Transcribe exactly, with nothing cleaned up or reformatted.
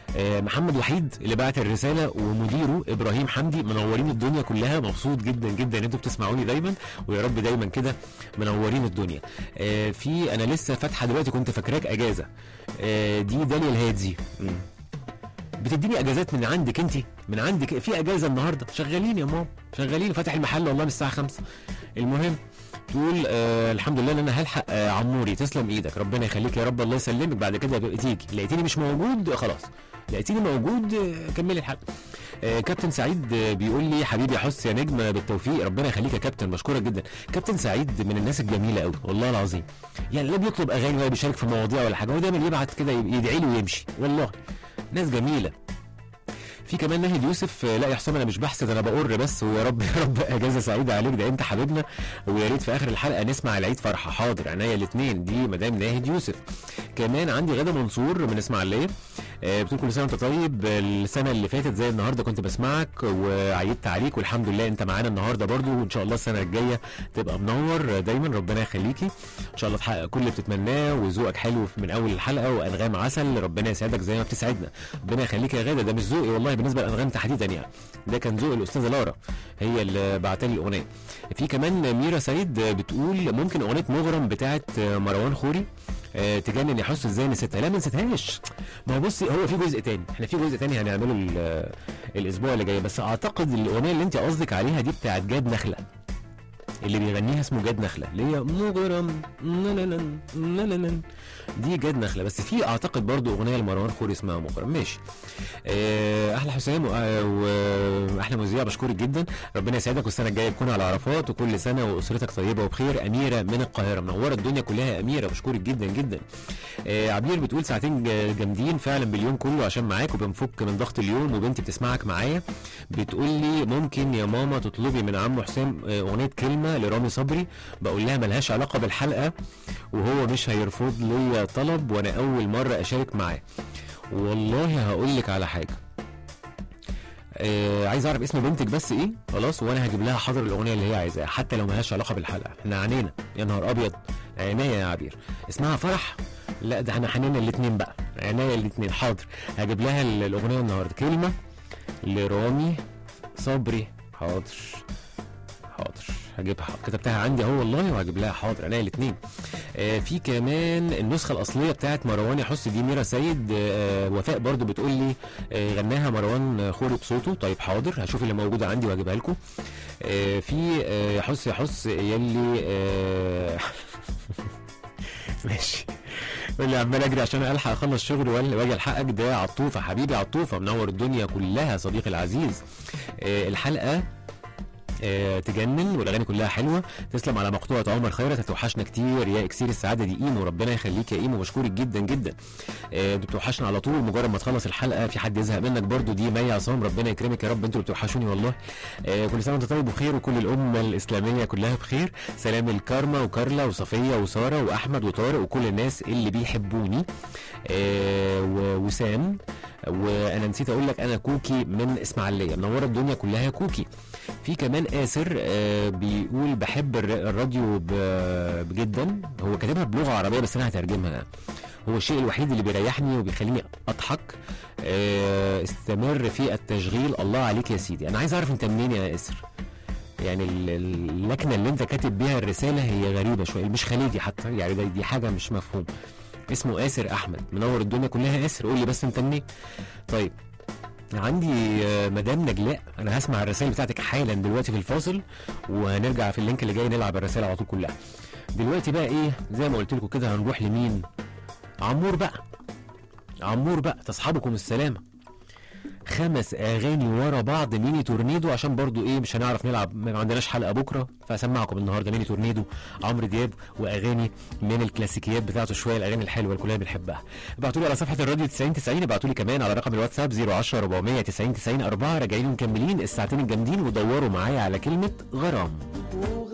آه محمد وحيد اللي بعت الرساله ومديره ابراهيم حمدي منورين الدنيا كلها. مبسوط جدا جدا ان انتوا بتسمعوني دايما، ويا رب دايما كده منورين الدنيا. آه في انا لسه فاتحه دلوقتي كنت فاكراك اجازه. آه دي داليا الهادي بتديني اجازات من عندك انت، من عندك في اجازه النهارده. شغالين يا ماما شغالين، فاتح المحل والله من الساعه خمسة. المهم تقول آه الحمد لله ان انا هلحق. آه عموري تسلم ايدك ربنا يخليك يا رب الله يسلمك. بعد كده تيجي لقيتيني مش موجود خلاص، لقيتيني موجود آه كملي الحلقه. آه كابتن سعيد آه بيقول لي حبيبي حس يا نجم بالتوفيق ربنا يخليك يا كابتن، مشكورك جدا. كابتن سعيد من الناس الجميله قوي والله العظيم، يعني لا بيطلب اغاني ولا بيشارك في مواضيع ولا حاجه، هو دايما يبعت كده يدعي لي ويمشي، والله ناس جميله. في كمان ناهد يوسف لا يا حسام انا مش بحسد انا بقر بس، ويا رب يا رب اجازه سعيده عليك، ده انت حبيبنا ويا ريت في اخر الحلقه نسمع العيد فرحه. حاضر عينيا الاثنين. دي مدام ناهد يوسف. كمان عندي غدا منصور من اسماعيليه آه بتقول كل سنه وانت طيب، السنه اللي فاتت زي النهارده كنت بسمعك وعيدت عليك والحمد لله انت معانا النهارده برضو، وان شاء الله السنه الجايه تبقى منور دايما ربنا يخليكي ان شاء الله تحقق كل اللي بتتمناه، وذوقك حلو من اول الحلقه وانغام عسل ربنا يسعدك زي ما بتسعدنا. ربنا يخليك يا غاده، ده مش ذوقي والله بالنسبه للانغام تحديدا يعني، ده كان ذوق الاستاذه لارا هي اللي بعتلي الاغنيه. في كمان ميرا سعيد بتقول ممكن اغنيه مغرم بتاعه مروان خوري أه تجنن يا حس ازاي نسيتها. لا ما نسيتهاش، ما هو بصي هو في جزء تاني، احنا في جزء تاني هنعمله الاسبوع اللي جاي، بس اعتقد الاغنيه اللي انت قصدك عليها دي بتاعت جاد نخله، اللي بيغنيها اسمه جاد نخله اللي هي مغرم دي جاد نخله. بس في اعتقد برضو اغنيه لمروان خوري اسمها مغرم. ماشي. أه احلى حسام واحلى مذيع بشكرك جدا ربنا يسعدك، والسنه الجايه تكون على عرفات وكل سنه واسرتك طيبه وبخير. اميره من القاهره منوره الدنيا كلها يا اميره بشكرك جدا جدا. أه عبير بتقول ساعتين جامدين فعلا باليوم كله عشان معاك وبنفك من ضغط اليوم، وبنتي بتسمعك معايا بتقول لي ممكن يا ماما تطلبي من عمو حسام اغنيه كلمه لرامي صبري. بقول لها ملهاش علاقه بالحلقه وهو مش هيرفض لي طلب وانا اول مره اشارك معاه. والله هقول لك على حاجه، آه عايز اعرف اسم بنتك بس ايه خلاص، وانا هجيب لها حاضر الاغنيه اللي هي عايزاها حتى لو ملهاش علاقه بالحلقه. احنا عنينا يا نهار ابيض، عناية يا عبير. اسمها فرح؟ لا ده احنا حنينا الاثنين بقى، عناية الاثنين. حاضر هجيب لها الاغنيه النهارده كلمه لرامي صبري. حاضر حاضر هجيبها، كتبتها عندي اهو والله وهجيب لها. حاضر عينيا الاثنين. آه في كمان النسخه الاصليه بتاعت مروان يا حس دي ميرا سيد. آه وفاء برضو بتقول لي آه غناها مروان خوري بصوته. طيب حاضر هشوف اللي موجوده عندي وهجيبها لكم. آه في آه يا حس يا حس يلي آه ماشي اللي عمال اجري عشان الحق اخلص شغل واجي الحقك. ده عطوفه حبيبي عطوفه منور الدنيا كلها صديقي العزيز. آه الحلقه آه تجنن والاغاني كلها حلوه. تسلم على مقطوعه عمر خيرت هتوحشنا كتير يا اكسير السعاده دي ايمو ربنا يخليك يا ايمو بشكرك جدا جدا. آه بتوحشنا على طول مجرد ما تخلص الحلقه في حد يزهق منك برضو. دي مي عصام ربنا يكرمك يا رب انتوا بتوحشوني والله. آه كل سنه وانت طيب بخير وكل الامه الاسلاميه كلها بخير. سلام الكارما وكارلا وصفيه وساره واحمد وطارق وكل الناس اللي بيحبوني. آه ووسام. وانا نسيت اقول لك انا كوكي من اسماعيليه منوره الدنيا كلها يا كوكي. في كمان آسر آه بيقول بحب الراديو جدا، هو كاتبها بلغه عربيه بس انا هترجمها. هو الشيء الوحيد اللي بيريحني وبيخليني اضحك. آه استمر في التشغيل الله عليك يا سيدي. انا عايز اعرف انت منين يا آسر، يعني اللكنه اللي انت كاتب بيها الرساله هي غريبه شويه، مش خليجي حتى يعني دي حاجه مش مفهوم. اسمه آسر احمد منور الدنيا كلها. آسر قول لي بس انت منين. طيب عندي مدام نجلاء، انا هسمع الرسائل بتاعتك حالا دلوقتي في الفاصل وهنرجع في اللينك اللي جاي نلعب الرسائل على طول كلها. دلوقتي بقى ايه زي ما قلت لكم كده هنروح لمين؟ عمور بقى، عمور بقى تصحبكم السلامه. خمس اغاني ورا بعض ميني تورنيدو عشان برضو ايه مش هنعرف نلعب ما عندناش حلقه بكره، فاسمعكم النهارده ميني تورنيدو عمرو دياب واغاني من الكلاسيكيات بتاعته شويه الاغاني الحلوه اللي كلنا بنحبها. ابعتوا لي على صفحه الراديو تسعين تسعين، ابعتوا لي كمان على رقم الواتساب صفر عشرة أربعمية تسعين تسعين أربعة. راجعين ومكملين الساعتين الجامدين ودوروا معايا على كلمه غرام.